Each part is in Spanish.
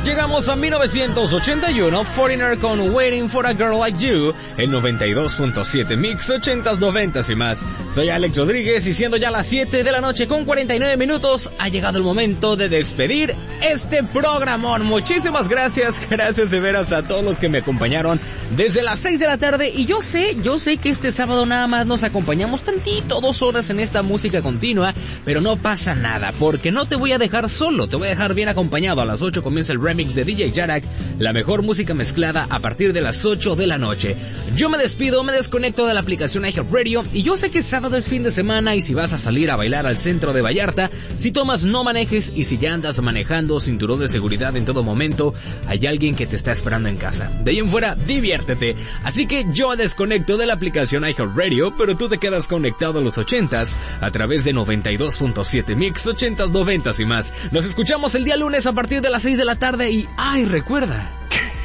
Llegamos a 1981, Foreigner con Waiting for a Girl Like You, el 92.7 Mix 80s, 90s y más. Soy Alex Rodríguez y siendo ya las 7 de la noche con 49 minutos, ha llegado el momento de despedir este programón. Muchísimas gracias de veras a todos los que me acompañaron desde las 6 de la tarde. Y yo sé que este sábado nada más nos acompañamos tantito, 2 horas en esta música continua, pero no pasa nada, porque no te voy a dejar solo, te voy a dejar bien acompañado. A las 8 comienza el remix de DJ Jarak, la mejor música mezclada a partir de las 8 de la noche. Yo me despido, me desconecto de la aplicación iHeartRadio y yo sé que sábado es fin de semana y si vas a salir a bailar al centro de Vallarta, si tomas no manejes y si ya andas manejando, cinturón de seguridad en todo momento, hay alguien que te está esperando en casa. De ahí en fuera, diviértete. Así que yo me desconecto de la aplicación iHeartRadio, pero tú te quedas conectado a los 80s a través de 92.7 Mix 80s, 90s y más. Nos escuchamos el día lunes a partir de las 6 de la tarde y recuerda,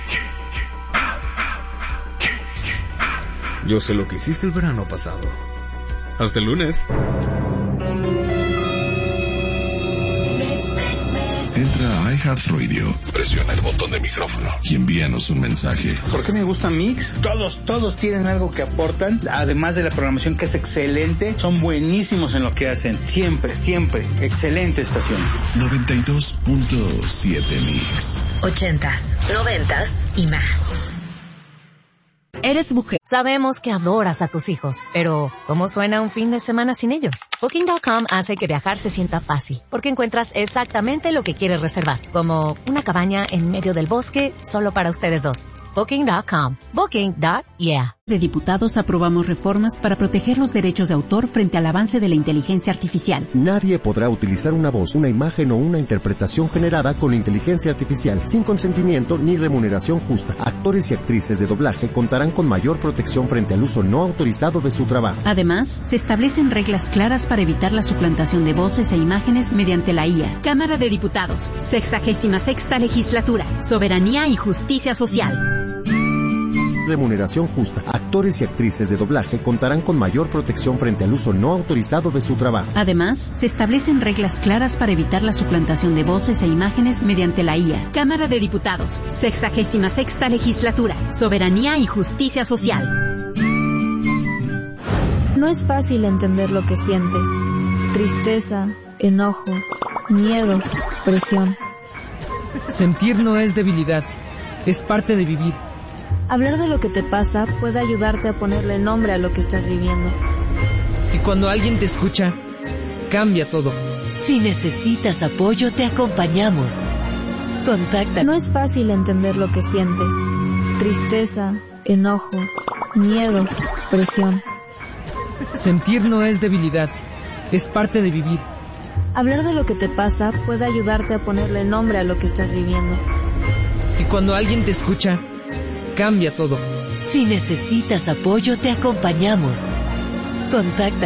yo sé lo que hiciste el verano pasado. Hasta el lunes. Entra a iHeartRadio, presiona el botón de micrófono y envíanos un mensaje. ¿Por qué me gusta Mix? Todos tienen algo que aportan, además de la programación que es excelente, son buenísimos en lo que hacen, siempre, excelente estación. 92.7 Mix. 80s, 90s y más. Eres mujer. Sabemos que adoras a tus hijos, pero ¿cómo suena un fin de semana sin ellos? Booking.com hace que viajar se sienta fácil, porque encuentras exactamente lo que quieres reservar, como una cabaña en medio del bosque solo para ustedes dos. Booking.com. Booking.yeah. De diputados aprobamos reformas para proteger los derechos de autor frente al avance de la inteligencia artificial. Nadie podrá utilizar una voz, una imagen o una interpretación generada con inteligencia artificial sin consentimiento ni remuneración justa. Actores y actrices de doblaje contarán con mayor protección frente al uso no autorizado de su trabajo. Además, se establecen reglas claras para evitar la suplantación de voces e imágenes mediante la IA. Cámara de Diputados, 66ª Legislatura, Soberanía y Justicia Social. Remuneración justa. Actores y actrices de doblaje contarán con mayor protección frente al uso no autorizado de su trabajo. Además, se establecen reglas claras para evitar la suplantación de voces e imágenes mediante la IA. Cámara de Diputados, 66ª Legislatura, Soberanía y Justicia Social. No es fácil entender lo que sientes. Tristeza, enojo, miedo, presión. Sentir no es debilidad, es parte de vivir. Hablar de lo que te pasa puede ayudarte a ponerle nombre a lo que estás viviendo. Y cuando alguien te escucha, cambia todo. Si necesitas apoyo, te acompañamos. Contacta. No es fácil entender lo que sientes. Tristeza, enojo, miedo, presión. Sentir no es debilidad, es parte de vivir. Hablar de lo que te pasa puede ayudarte a ponerle nombre a lo que estás viviendo. Y cuando alguien te escucha, cambia todo. Si necesitas apoyo, te acompañamos. Contacta.